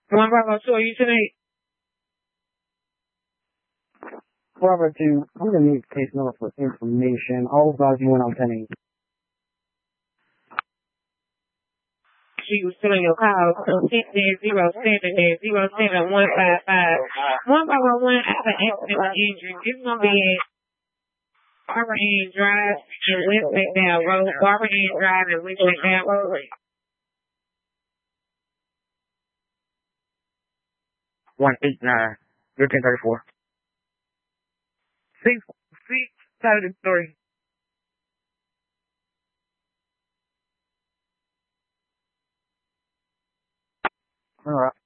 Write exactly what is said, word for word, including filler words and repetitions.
One Bravo two, are you tonight? Bravo two, I'm gonna need case number for information. All about you when I'm pending. She was still in your call. Six zero seven zero seven one five five. One Bravo one after accident with injury. This is gonna be at Barbara Ann Drive and West Lakedale Road. Barbara Ann Drive and West Lakedale Road. One eight nine. Fifteen thirty four. Six six seventy three. All right.